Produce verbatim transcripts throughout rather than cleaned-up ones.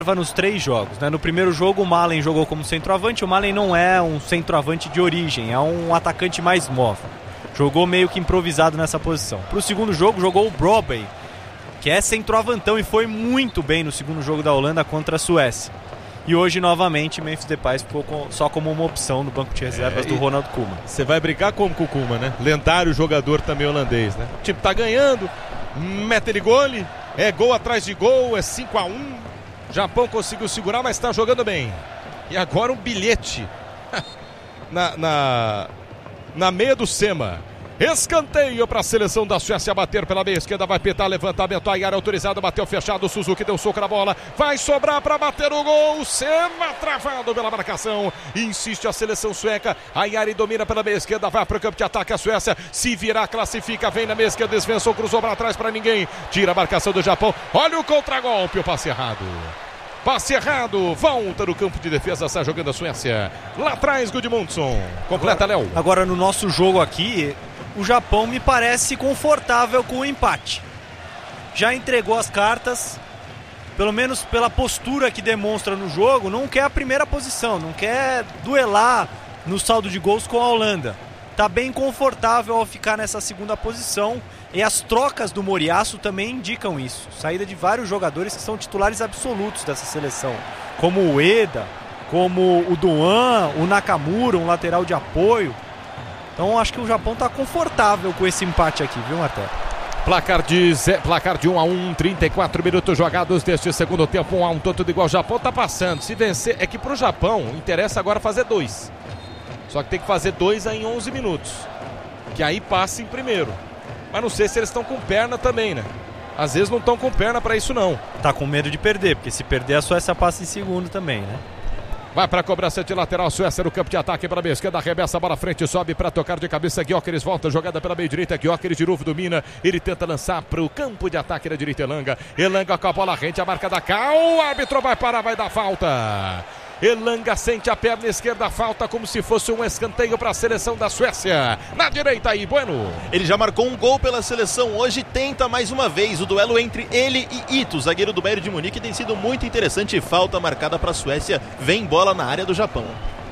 nos três jogos, né? No primeiro jogo o Malen jogou como centroavante. O Malen não é um centroavante de origem, é um atacante mais móvel. Jogou meio que improvisado nessa posição. Para o segundo jogo jogou o Brobbey, que é centroavantão e foi muito bem no segundo jogo da Holanda contra a Suécia. E hoje novamente Memphis Depay ficou com, só como uma opção no banco de reservas é, do Ronald Koeman. Você vai brincar como com o Koeman, né? Lendário jogador também holandês, né? O time tá ganhando, mete ele gole, é gol atrás de gol, é cinco a um. Japão conseguiu segurar, mas está jogando bem. E agora um bilhete na, na, na meia do Sema. Escanteio para a seleção da Suécia bater pela meia esquerda. Vai petar, levantamento, a área autorizada, bateu fechado. O Suzuki deu soco na bola. Vai sobrar para bater o gol. Sema travado pela marcação. Insiste a seleção sueca. A Yari domina pela meia esquerda. Vai para o campo de ataque a Suécia. Se virar, classifica. Vem na meia esquerda. Desvençou, cruzou para trás para ninguém. Tira a marcação do Japão. Olha o contragolpe. O passe errado. Passe errado, volta no campo de defesa, está jogando a Suécia. Lá atrás, Gudmundsson. Completa, Léo. Agora no nosso jogo aqui, o Japão me parece confortável com o empate. Já entregou as cartas, pelo menos pela postura que demonstra no jogo, não quer a primeira posição, não quer duelar no saldo de gols com a Holanda. Está bem confortável ao ficar nessa segunda posição. E as trocas do Moriaço também indicam isso. Saída de vários jogadores que são titulares absolutos dessa seleção. Como o Ueda, como o Doan, o Nakamura, um lateral de apoio. Então acho que o Japão está confortável com esse empate aqui, viu, Marté? Placar de, placar de um a um, trinta e quatro minutos jogados deste segundo tempo. um a um, todo igual. O Japão está passando. Se vencer, é que para o Japão interessa agora fazer dois. Só que tem que fazer dois em onze minutos. Que aí passa em primeiro. Mas não sei se eles estão com perna também, né? Às vezes não estão com perna para isso, não. Tá com medo de perder, porque se perder a Suécia passa em segundo também, né? Vai para a cobrança de lateral, Suécia no campo de ataque para a meia esquerda, arremessa a bola à frente, sobe para tocar de cabeça, Gyökeres volta, jogada pela meia direita, Gyökeres de novo domina, ele tenta lançar para o campo de ataque da direita, Elanga, Elanga com a bola rente, a marca da Cal, o árbitro vai parar, vai dar falta. Elanga sente a perna esquerda, falta como se fosse um escanteio para a seleção da Suécia. Na direita aí, Bueno. Ele já marcou um gol pela seleção hoje, tenta mais uma vez. O duelo entre ele e Ito, zagueiro do Bayern de Munique, tem sido muito interessante. Falta marcada para a Suécia, vem bola na área do Japão.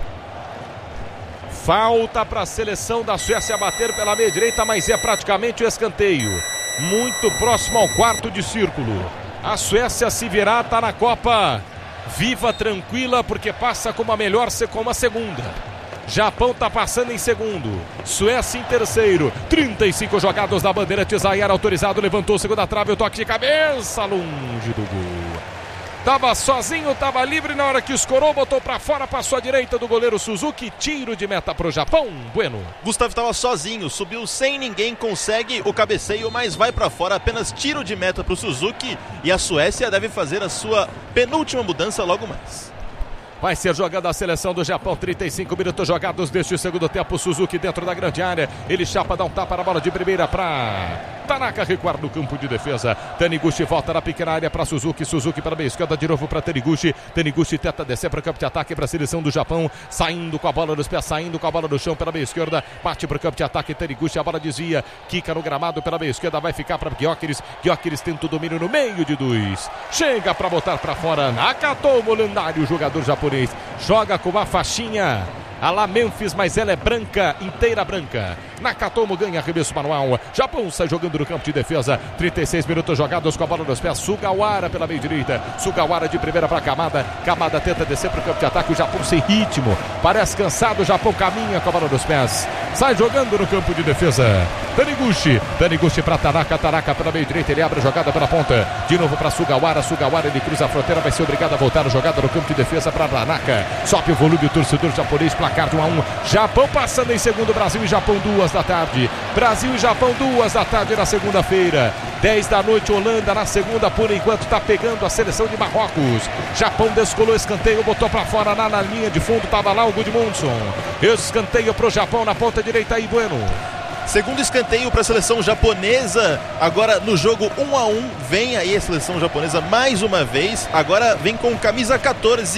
Falta para a seleção da Suécia bater pela meia direita, mas é praticamente o escanteio. Muito próximo ao quarto de círculo. A Suécia se virar, tá na Copa. Viva tranquila, porque passa com uma melhor, com a segunda. Japão tá passando em segundo, Suécia em terceiro. Trinta e cinco jogados da bandeira, Tizayar autorizado, levantou segunda trave, o toque de cabeça, longe do gol. Tava sozinho, tava livre na hora que escorou, botou pra fora, passou à direita do goleiro Suzuki, tiro de meta pro Japão, Bueno. Gustavo tava sozinho, subiu sem ninguém, consegue o cabeceio, mas vai pra fora, apenas tiro de meta pro Suzuki, e a Suécia deve fazer a sua penúltima mudança logo mais. Vai ser jogada a seleção do Japão, trinta e cinco minutos jogados deste segundo tempo. Suzuki dentro da grande área, ele chapa, dá um tapa na bola de primeira para Tanaka, recuar no campo de defesa. Taniguchi volta na pequena área para Suzuki, Suzuki para a meia esquerda, de novo para Taniguchi. Taniguchi tenta descer para o campo de ataque para a seleção do Japão, saindo com a bola nos pés, saindo com a bola no chão pela meia esquerda, bate para o campo de ataque, Taniguchi, a bola desvia, quica no gramado pela meia esquerda, vai ficar para Gyökeres, Gyökeres tenta o domínio no meio de dois, chega para botar para fora, Nakatomo, lendário jogador japonês. Joga com uma faixinha a lá Memphis, mas ela é branca, inteira branca. Nakatomo ganha arremesso manual. Japão sai jogando no campo de defesa. trinta e seis minutos jogados com a bola nos pés. Sugawara pela meia direita. Sugawara de primeira para Kamada. Kamada tenta descer para o campo de ataque. O Japão sem ritmo. Parece cansado. O Japão caminha com a bola nos pés. Sai jogando no campo de defesa. Taniguchi. Taniguchi para Tanaka. Tanaka pela meia direita. Ele abre a jogada pela ponta. De novo para Sugawara. Sugawara ele cruza a fronteira. Vai ser obrigado a voltar a jogada no campo de defesa para Tanaka. Sobe o volume o torcedor japonês. Placar de um a um. Japão passando em segundo. Brasil e Japão duas da tarde. Brasil e Japão duas da tarde na segunda-feira. dez da noite, Holanda na segunda, por enquanto está pegando a seleção de Marrocos. Japão descolou escanteio, botou para fora na, na linha de fundo, estava lá o Gudmundsson. Escanteio para o Japão na ponta direita aí, Bueno. Segundo escanteio para a seleção japonesa, agora no jogo um a um, vem aí a seleção japonesa mais uma vez, agora vem com camisa quatorze,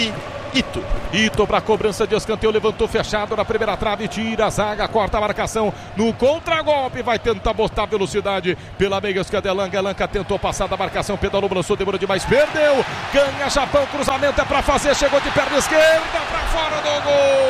Ito. Ito para cobrança de escanteio, levantou fechado na primeira trave, tira a zaga, corta a marcação no contragolpe, vai tentar botar velocidade pela meia esquerda. Elanca, Elanca tentou passar da marcação, pedalou, lançou, demorou demais, perdeu, ganha Japão, cruzamento é para fazer, chegou de perna esquerda para fora do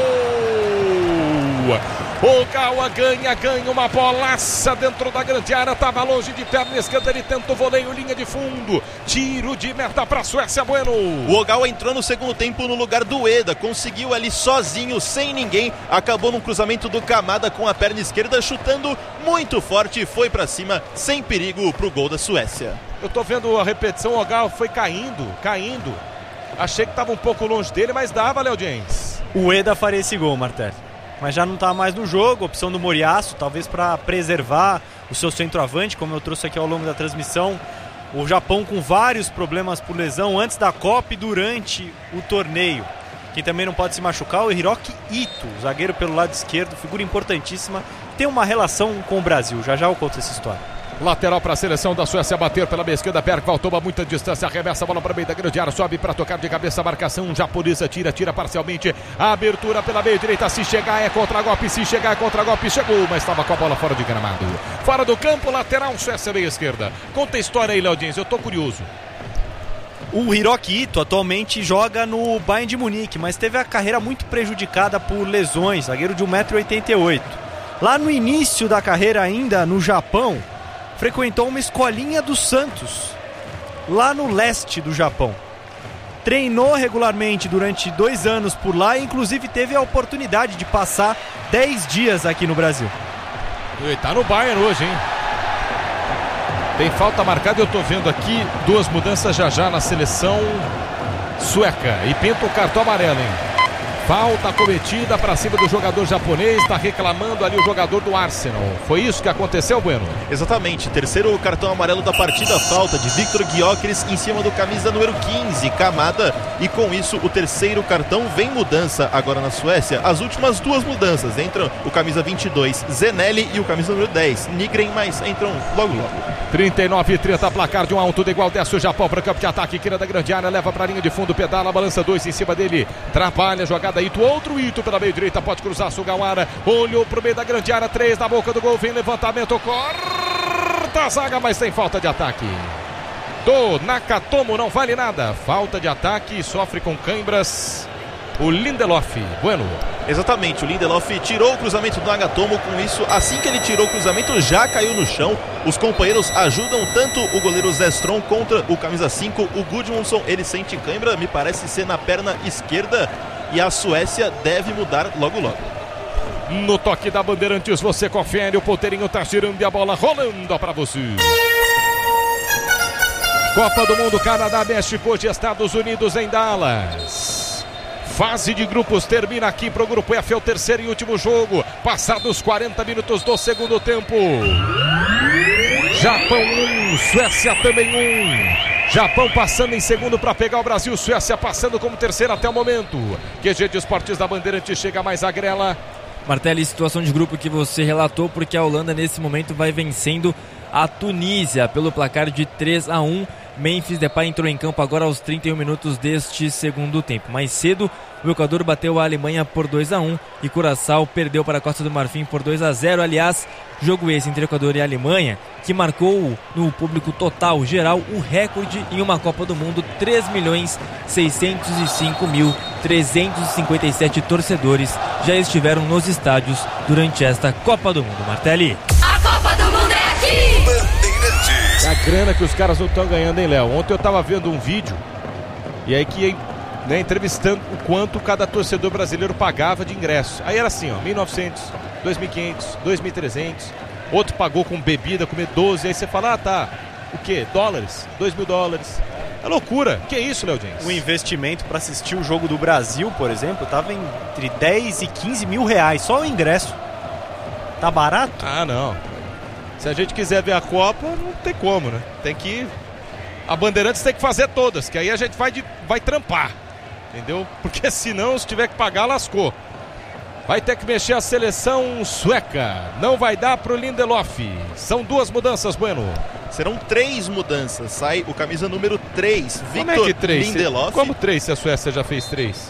gol. Ogawa ganha, ganha uma bolaça dentro da grande área, estava longe de perna esquerda, ele tenta o voleio, linha de fundo, tiro de meta para a Suécia, Bueno. O Ogawa entrou no segundo tempo no lugar do Eda, conseguiu ali sozinho, sem ninguém, acabou num cruzamento do Kamada com a perna esquerda, chutando muito forte, foi para cima, sem perigo pro gol da Suécia. Eu tô vendo a repetição, o Ogawa foi caindo, caindo, achei que estava um pouco longe dele, mas dava, Léo James. O Eda faria esse gol, Martelli, mas já não está mais no jogo, opção do Moriaço, talvez para preservar o seu centroavante, como eu trouxe aqui ao longo da transmissão. O Japão com vários problemas por lesão antes da Copa e durante o torneio. Quem também não pode se machucar é o Hiroki Ito, zagueiro pelo lado esquerdo, figura importantíssima, tem uma relação com o Brasil, já já eu conto essa história. Lateral para a seleção da Suécia, bater pela meia esquerda, Bergvall toma muita distância, arremessa a bola para o meio da grande área, sobe para tocar de cabeça, marcação japonesa, tira, tira parcialmente, a abertura pela meia direita, se chegar é contra-golpe, se chegar é contra-golpe, chegou, mas estava com a bola fora de gramado. Fora do campo, lateral, Suécia meia esquerda. Conta a história aí, Léo Dias, eu tô curioso. O Hiroki Ito atualmente joga no Bayern de Munique, mas teve a carreira muito prejudicada por lesões, zagueiro de um metro e oitenta e oito. Lá no início da carreira ainda, no Japão, frequentou uma escolinha do Santos, lá no leste do Japão. Treinou regularmente durante dois anos por lá e inclusive teve a oportunidade de passar dez dias aqui no Brasil. Ele tá no Bayern hoje, hein? Tem falta marcada, eu tô vendo aqui duas mudanças já já na seleção sueca. E pinta o cartão amarelo, hein? Falta cometida para cima do jogador japonês, está reclamando ali o jogador do Arsenal. Foi isso que aconteceu, Bueno? Exatamente, terceiro cartão amarelo da partida, falta de Victor Gyökeres em cima do camisa número quinze, Kamada, e com isso o terceiro cartão. Vem mudança agora na Suécia, as últimas duas mudanças, entram o camisa vinte e dois, Zenelli, e o camisa número dez, Nygren, mas entram logo logo. trinta e nove e trinta, placar de um a um, tudo igual, desce o Japão para o campo de ataque, queira da grande área, leva para a linha de fundo, pedala, balança dois em cima dele, trabalha, jogada Ito, outro Ito pela meia direita, pode cruzar Sugawara, olhou pro meio da grande área, três na boca do gol, vem levantamento, corta a zaga, mas tem falta de ataque do Nakatomo, não vale nada, falta de ataque, sofre com cãibras o Lindelof. Bueno. Exatamente, o Lindelof tirou o cruzamento do Nagatomo, com isso, assim que ele tirou o cruzamento, já caiu no chão. Os companheiros ajudam tanto o goleiro Zestron contra o camisa cinco, o Gudmundsson, ele sente cãibra, me parece ser na perna esquerda, e a Suécia deve mudar logo logo. No toque da Bandeirantes, você confere, o ponteirinho tá girando e a bola rolando para você. Copa do Mundo, Canadá, México, hoje Estados Unidos em Dallas. Fase de grupos termina aqui para o grupo F, é o terceiro e último jogo, passados quarenta minutos do segundo tempo. Japão um, Suécia também um. Japão passando em segundo para pegar o Brasil, Suécia passando como terceiro até o momento. Q G de Esportes da Bandeirante chega mais a grela. Martelli, situação de grupo que você relatou, porque a Holanda nesse momento vai vencendo a Tunísia pelo placar de três a um. Memphis Depay entrou em campo agora aos trinta e um minutos deste segundo tempo. Mais cedo, o Equador bateu a Alemanha por dois a um e Curaçao perdeu para a Costa do Marfim por dois a zero. Aliás, jogo esse entre Equador e Alemanha que marcou no público total geral o recorde em uma Copa do Mundo. Três milhões seiscentos e cinco mil trezentos e cinquenta e sete torcedores já estiveram nos estádios durante esta Copa do Mundo. Martelli. A Copa do Mundo é aqui! A grana que os caras não estão ganhando, hein, Léo? Ontem eu tava vendo um vídeo e aí que, né, entrevistando o quanto cada torcedor brasileiro pagava de ingresso. Aí era assim, ó, mil e novecentos, dois mil e quinhentos, dois mil e trezentos. Outro pagou com bebida, comer doze. Aí você fala, ah, tá, o quê? Dólares? dois mil dólares. É loucura. Que isso, Léo James? O investimento para assistir o jogo do Brasil, por exemplo, tava entre dez e quinze mil reais. Só o ingresso. Tá barato? Ah, não. Se a gente quiser ver a Copa, não tem como, né? Tem que... A Bandeirantes tem que fazer todas, que aí a gente vai, de... vai trampar, entendeu? Porque senão, se tiver que pagar, lascou. Vai ter que mexer a seleção sueca. Não vai dar pro Lindelof. São duas mudanças, Bueno. Serão três mudanças. Sai o camisa número três, Victor Como é que três? Lindelof. Como três se a Suécia já fez três?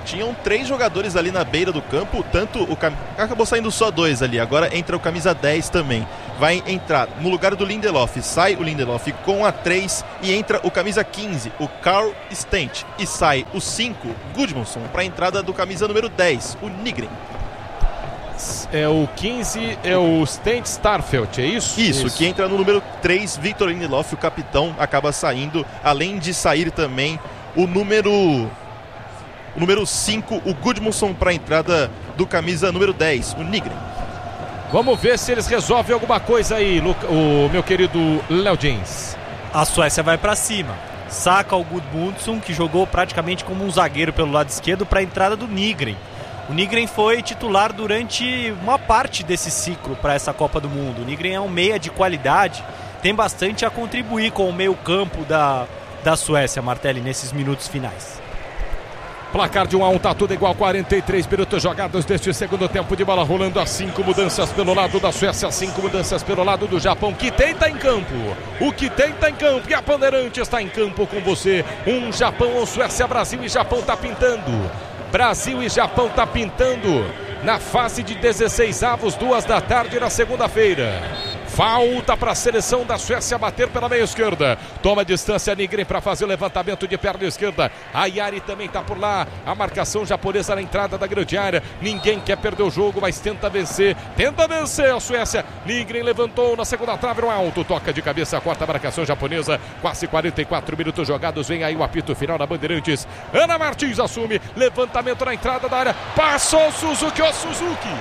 Tinham três jogadores ali na beira do campo, tanto o cam... acabou saindo só dois ali, agora entra o camisa dez também. Vai entrar no lugar do Lindelof, sai o Lindelof com a três e entra o camisa quinze, o Carl Stent, e sai o cinco, Gudmundsson, para a entrada do camisa número dez, o Nygren. É o quinze, é o Stent Starfelt, é isso? isso? Isso, que entra no número três, Victor Lindelof, o capitão, acaba saindo, além de sair também o número... O número cinco, o Gudmundsson, para a entrada do camisa número dez, o Nygren. Vamos ver se eles resolvem alguma coisa aí, o meu querido Léo Jeans. A Suécia vai para cima. Saca o Gudmundsson, que jogou praticamente como um zagueiro pelo lado esquerdo, para a entrada do Nygren. O Nygren foi titular durante uma parte desse ciclo para essa Copa do Mundo. O Nygren é um meia de qualidade, tem bastante a contribuir com o meio-campo da, da Suécia, Martelli, nesses minutos finais. Placar de um a um, tá tudo igual, quarenta e três minutos jogados deste segundo tempo de bola rolando. As cinco mudanças pelo lado da Suécia, cinco mudanças pelo lado do Japão. Que tem tá em campo, o que tem tá em campo, e a Bandeirante está em campo com você. Um Japão ou Suécia, Brasil e Japão tá pintando. Brasil e Japão tá pintando na fase de dezesseis avos, duas da tarde na segunda-feira. Falta para a seleção da Suécia bater pela meia esquerda. Toma distância Nygren para fazer o levantamento de perna esquerda. A Yari também está por lá. A marcação japonesa na entrada da grande área. Ninguém quer perder o jogo, mas tenta vencer. Tenta vencer a Suécia. Nygren levantou na segunda trave no alto. Toca de cabeça, corta a marcação japonesa. Quase quarenta e quatro minutos jogados. Vem aí o apito final da Bandeirantes. Ana Martins assume. Levantamento na entrada da área. Passou o Suzuki. O Suzuki.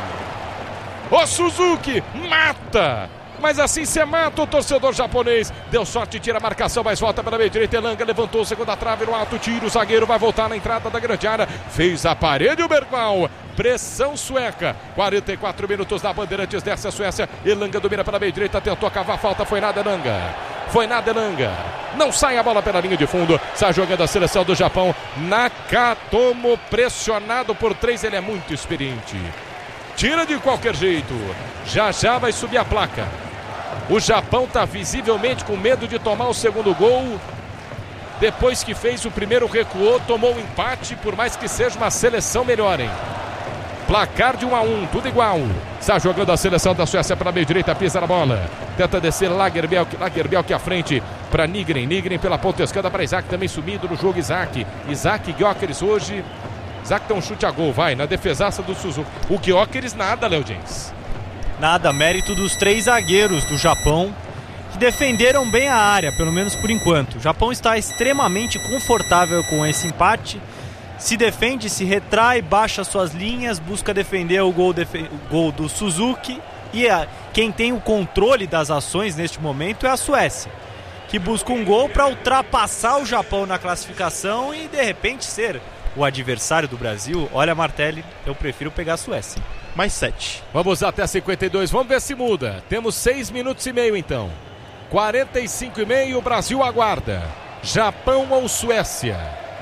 O Suzuki mata. Mas assim você mata o torcedor japonês. Deu sorte, tira a marcação, mas volta para a meia direita. Elanga levantou segunda trave no alto, tiro. O zagueiro vai voltar na entrada da grande área. Fez a parede o Bergvall. Pressão sueca. quarenta e quatro minutos da Bandeirantes dessa Suécia. Elanga domina pela meia direita, tentou cavar falta. Foi nada, Elanga. Foi nada, Elanga. Não sai a bola pela linha de fundo. Sai jogando a seleção do Japão. Nakatomo pressionado por três. Ele é muito experiente. Tira de qualquer jeito. Já já vai subir a placa. O Japão está visivelmente com medo de tomar o segundo gol. Depois que fez o primeiro, recuou, tomou o empate, por mais que seja uma seleção melhor, hein? Placar de um a um, tudo igual. Está jogando a seleção da Suécia para a meia direita, pisa na bola. Tenta descer Lagerbielke, Lagerbielke à frente para Nygren. Nygren pela ponta esquerda para Isaac, também sumido no jogo Isaac. Isaac Gyökeres hoje. Isaac tem um chute a gol, vai, na defesaça do Suzuki. O Gyökeres nada, Léo Jens. Nada, mérito dos três zagueiros do Japão, que defenderam bem a área, pelo menos por enquanto. O Japão está extremamente confortável com esse empate. Se defende, se retrai, baixa suas linhas, busca defender o gol, defe- o gol do Suzuki. E a, quem tem o controle das ações neste momento é a Suécia, que busca um gol para ultrapassar o Japão na classificação e de repente ser o adversário do Brasil. Olha, Martelli, eu prefiro pegar a Suécia. Mais sete. Vamos até cinquenta e dois, vamos ver se muda. Temos seis minutos e meio então. quarenta e cinco e meio, o Brasil aguarda. Japão ou Suécia?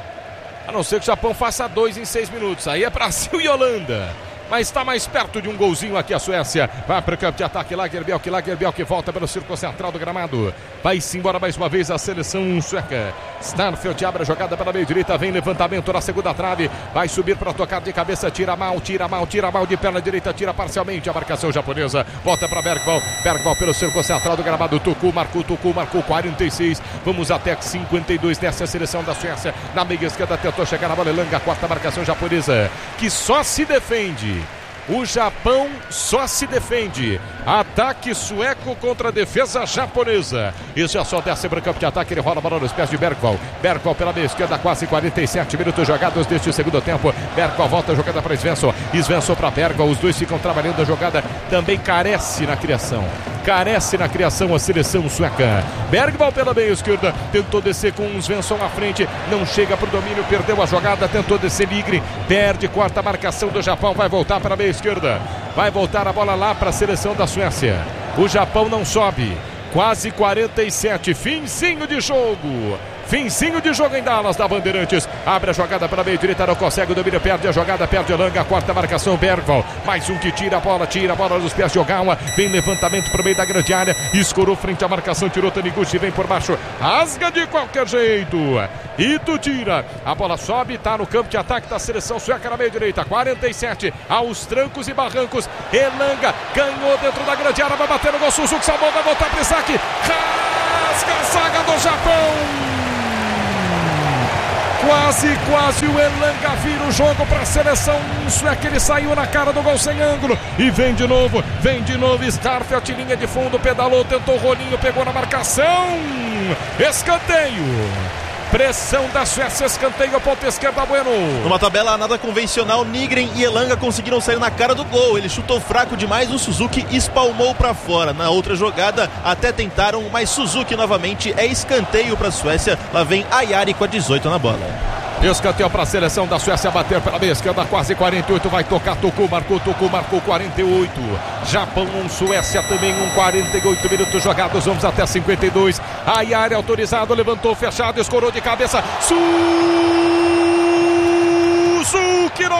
A não ser que o Japão faça dois em seis minutos. Aí é Brasil e Holanda. Mas está mais perto de um golzinho aqui a Suécia. Vai para o campo de ataque, Lagerbielke, Lagerbielke volta pelo círculo central do gramado. Vai-se embora mais uma vez a seleção sueca. Starfelt abre a jogada pela meia direita, vem levantamento na segunda trave. Vai subir para tocar de cabeça, tira mal, tira mal, tira mal de perna direita, tira parcialmente a marcação japonesa. Volta para Bergvall, Bergvall pelo círculo central do gramado. Tuku marcou, Tuku marcou quarenta e seis. Vamos até cinquenta e dois nessa seleção da Suécia. Na meia esquerda tentou chegar na bola, Elanga, quarta marcação japonesa, que só se defende. O Japão só se defende. Ataque sueco contra a defesa japonesa. Isso é só desce para o campo de ataque. Ele rola a bola nos pés de Bergvall. Bergvall pela meia esquerda, quase quarenta e sete minutos jogados deste segundo tempo. Bergvall volta a jogada para Svensson. Svensson para Bergvall. Os dois ficam trabalhando a jogada. Também carece na criação. Carece na criação a seleção sueca. Bergvall pela meia esquerda. Tentou descer com o Svensson à frente. Não chega para o domínio. Perdeu a jogada. Tentou descer Nygren. Perde, quarta marcação do Japão. Vai voltar para a meia esquerda. Vai voltar a bola lá para a seleção da Suécia. O Japão não sobe. Quase quarenta e sete. Finzinho de jogo. Finzinho de jogo em Dallas da Bandeirantes. Abre a jogada para meio direita, não consegue o domínio, perde a jogada, perde a Elanga, corta a marcação, Bergval. Mais um que tira a bola, tira a bola dos pés de Ogawa. Vem levantamento para o meio da grande área, escorou frente à marcação, tirou Taniguchi, vem por baixo, rasga de qualquer jeito. Ito tira, a bola sobe, tá no campo de ataque da seleção sueca na meio direita, quarenta e sete, aos trancos e barrancos. Elanga ganhou dentro da grande área, vai bater no gol, Suzuki salvou, vai voltar para Isaac, rasga a zaga do Japão. Quase, quase o Elanga vira o jogo para a seleção sueca. Ele saiu na cara do gol sem ângulo. E vem de novo, vem de novo. Starfelt, linha de fundo, pedalou, tentou rolinho, pegou na marcação. Escanteio. Pressão da Suécia, escanteio, ponta esquerda, Bueno. Numa tabela nada convencional, Nygren e Elanga conseguiram sair na cara do gol. Ele chutou fraco demais, o Suzuki espalmou para fora. Na outra jogada, até tentaram, mas Suzuki novamente, é escanteio para a Suécia. Lá vem Ayari com a dezoito na bola. Escanteio para a seleção da Suécia bater pela meia esquerda, quase quarenta e oito, vai tocar, tocou, marcou, tocou, marcou quarenta e oito. Japão um, Suécia também um, quarenta e oito minutos jogados, vamos até cinquenta e dois. Ayari autorizado, levantou, fechado, escorou de cabeça. Suzuki no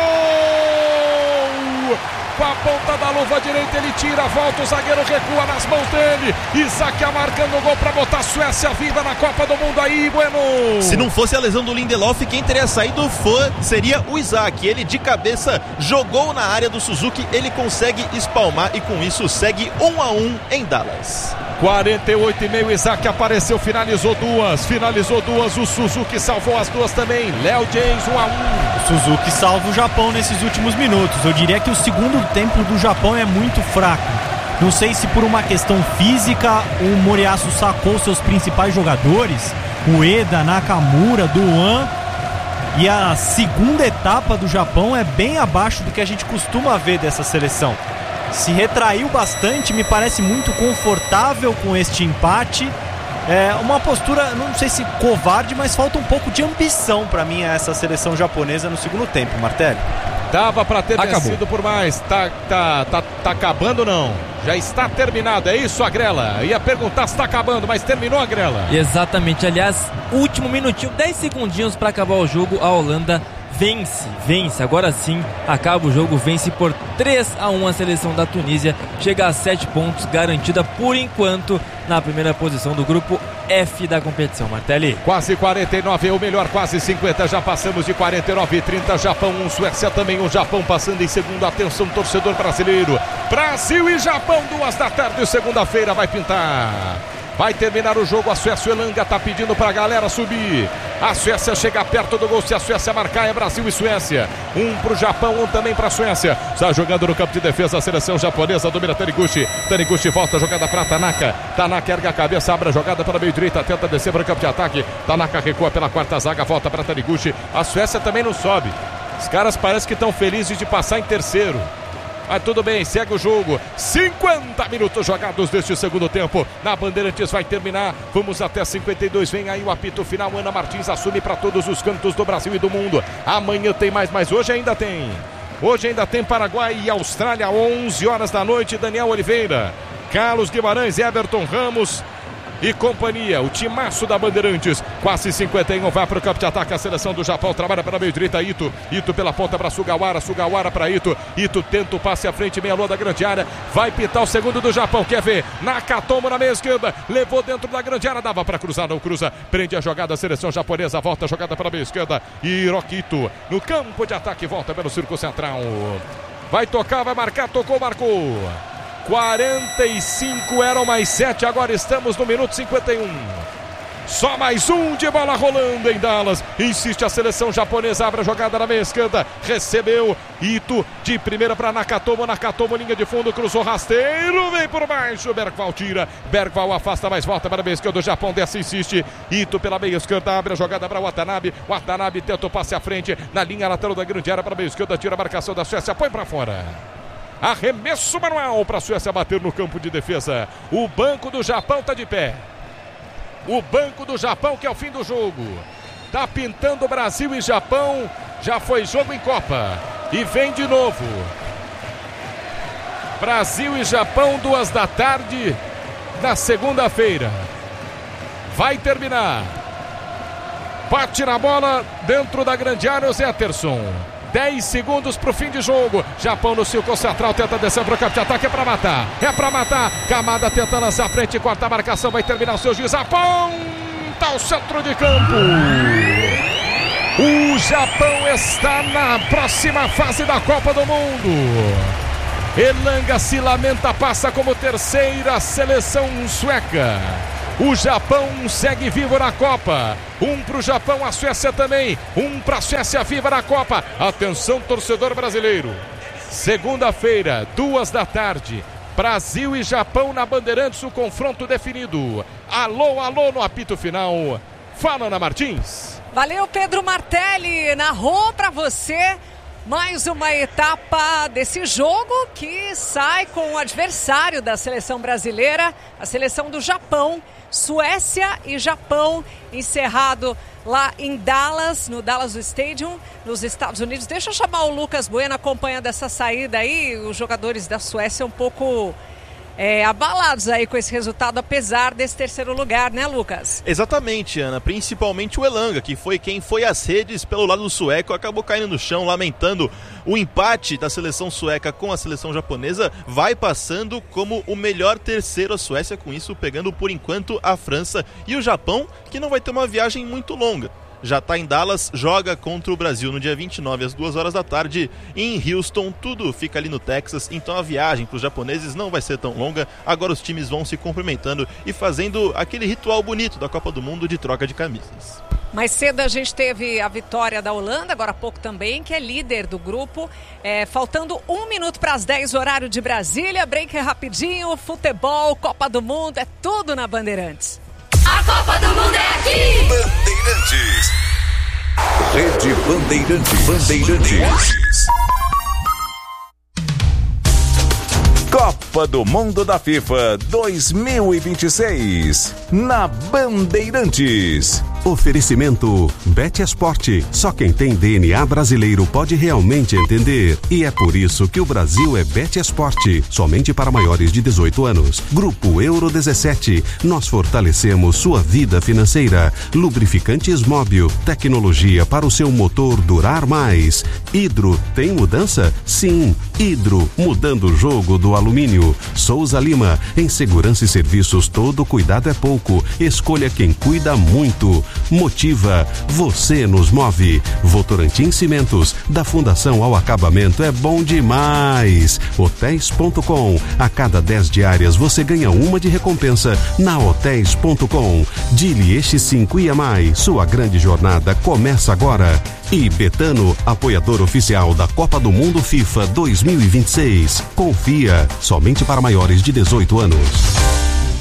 gol! Com a ponta da luva direita ele tira, volta, o zagueiro recua nas mãos dele. Isaac marcando o gol para botar a Suécia viva na Copa do Mundo aí, Bueno. Se não fosse a lesão do Lindelof, quem teria saído foi, seria o Isaac. Ele de cabeça jogou na área do Suzuki, ele consegue espalmar e com isso segue um a um em Dallas. quarenta e oito e meio, Isaac apareceu, finalizou duas, finalizou duas, o Suzuki salvou as duas também. Léo James, um a um. O Suzuki salva o Japão nesses últimos minutos. Eu diria que o segundo tempo do Japão é muito fraco. Não sei se por uma questão física o Moriyasu sacou seus principais jogadores, o Eda, Nakamura, Duan, e a segunda etapa do Japão é bem abaixo do que a gente costuma ver dessa seleção. Se retraiu bastante, me parece muito confortável com este empate. É uma postura, não sei se covarde, mas falta um pouco de ambição para mim essa seleção japonesa no segundo tempo, Martelli. Dava para ter Acabou. vencido por mais. Tá, tá, tá, tá acabando não? Já está terminado, é isso, Agrela? Ia perguntar se está acabando, mas terminou, Agrela. Exatamente, aliás, último minutinho, dez segundinhos para acabar o jogo, a Holanda vence, vence, agora sim, acaba o jogo, vence por três a um a seleção da Tunísia, chega a sete pontos, garantida por enquanto na primeira posição do grupo F da competição, Martelli. Quase quarenta e nove, ou melhor, quase cinquenta, já passamos de quarenta e nove e trinta, Japão um, Suécia também um, Japão passando em segundo, atenção torcedor brasileiro, Brasil e Japão, duas da tarde, segunda-feira vai pintar. Vai terminar o jogo, a Suécia, o Elanga tá pedindo pra galera subir. A Suécia chega perto do gol, se a Suécia marcar é Brasil e Suécia. Um pro Japão, um também pra Suécia. Está jogando no campo de defesa a seleção japonesa, domina Taniguchi. Taniguchi volta a jogada pra Tanaka. Tanaka erga a cabeça, abre a jogada para meio direita, tenta descer para o campo de ataque. Tanaka recua pela quarta zaga, volta pra Taniguchi. A Suécia também não sobe. Os caras parecem que estão felizes de passar em terceiro. Mas tudo bem, segue o jogo. cinquenta minutos jogados deste segundo tempo. Na Bandeirantes vai terminar. Vamos até cinquenta e dois. Vem aí o apito final. Ana Martins assume para todos os cantos do Brasil e do mundo. Amanhã tem mais, mas hoje ainda tem. Hoje ainda tem Paraguai e Austrália, onze horas da noite. Daniel Oliveira, Carlos Guimarães, Everton Ramos e companhia, o timaço da Bandeirantes. Quase cinquenta e um, vai para o campo de ataque a seleção do Japão, trabalha pela meio direita, Ito, Ito pela ponta para Sugawara, Sugawara para Ito, Ito tenta o passe à frente, meia lua da grande área, vai pitar o segundo do Japão, quer ver, Nakatomo na meia esquerda, levou dentro da grande área, dava para cruzar, não cruza, prende a jogada, a seleção japonesa, volta a jogada para a meia esquerda, Hiroki Ito, no campo de ataque, volta pelo círculo central, vai tocar, vai marcar, tocou, marcou. quarenta e cinco, eram mais sete, agora estamos no minuto cinquenta e um. Só mais um de bola rolando em Dallas. Insiste a seleção japonesa, abre a jogada na meia esquerda, recebeu Ito de primeira para Nakatomo, Nakatomo linha de fundo, cruzou rasteiro, vem por baixo, Bergval tira, Bergval afasta, mais volta para a meia esquerda, o Japão desce, insiste, Ito pela meia esquerda, abre a jogada para o Watanabe, Watanabe tenta o passe à frente, na linha lateral da grande área para a meia esquerda, tira a marcação da Suécia, põe para fora. Arremesso manual para a Suécia bater no campo de defesa. O banco do Japão está de pé. O banco do Japão, que é o fim do jogo. Está pintando Brasil e Japão. Já foi jogo em Copa. E vem de novo. Brasil e Japão, duas da tarde, na segunda-feira. Vai terminar. Bate na bola dentro da grande área o Zetterson. dez segundos pro fim de jogo. Japão no círculo central, tenta descer pro campo de ataque, é pra matar. É pra matar. Kamada tenta lançar a frente, corta a marcação, vai terminar o seu giz. Japão tá ao centro de campo. O Japão está na próxima fase da Copa do Mundo. Elanga se lamenta, passa como terceira seleção sueca. O Japão segue vivo na Copa. Um para o Japão, a Suécia também. Um para a Suécia viva na Copa. Atenção, torcedor brasileiro. Segunda-feira, duas da tarde. Brasil e Japão na Bandeirantes, o confronto definido. Alô, alô no apito final. Fala, Ana Martins. Valeu, Pedro Martelli. Narrou para você mais uma etapa desse jogo que sai com o adversário da seleção brasileira, a seleção do Japão. Suécia e Japão, encerrado lá em Dallas, no Dallas Stadium, nos Estados Unidos. Deixa eu chamar o Lucas Bueno acompanhando essa saída aí. Os jogadores da Suécia um pouco é, abalados aí com esse resultado, apesar desse terceiro lugar, né, Lucas? Exatamente, Ana. Principalmente o Elanga, que foi quem foi às redes pelo lado sueco, acabou caindo no chão, lamentando o empate da seleção sueca com a seleção japonesa. Vai passando como o melhor terceiro a Suécia, com isso pegando por enquanto a França e o Japão, que não vai ter uma viagem muito longa. Já está em Dallas, joga contra o Brasil no dia vinte e nove às duas horas da tarde em Houston, tudo fica ali no Texas, então a viagem para os japoneses não vai ser tão longa. Agora os times vão se cumprimentando e fazendo aquele ritual bonito da Copa do Mundo de troca de camisas. Mais cedo a gente teve a vitória da Holanda, agora há pouco também, que é líder do grupo. É, faltando um minuto para as dez, horário de Brasília. Break rapidinho, futebol, Copa do Mundo, é tudo na Bandeirantes. A Copa do Mundo é aqui! Bandeirantes. Rede Bandeirantes. Bandeirantes. Copa do Mundo da FIFA dois mil e vinte e seis na Bandeirantes. Oferecimento BetEsport. Só quem tem D N A brasileiro pode realmente entender. E é por isso que o Brasil é BetEsport. Somente para maiores de dezoito anos. Grupo Euro dezessete. Nós fortalecemos sua vida financeira. Lubrificantes Móbil. Tecnologia para o seu motor durar mais. Hidro tem mudança? Sim. Hidro, mudando o jogo do alumínio. Souza Lima. Em segurança e serviços, todo cuidado é pouco. Escolha quem cuida muito. Motiva, você nos move. Votorantim Cimentos, da fundação ao acabamento é bom demais. Hotéis ponto com, a cada dez diárias você ganha uma de recompensa na Hotéis ponto com. Dili Este cinco I A M A I, sua grande jornada começa agora. E Betano, apoiador oficial da Copa do Mundo FIFA dois mil e vinte e seis. Confia, somente para maiores de dezoito anos.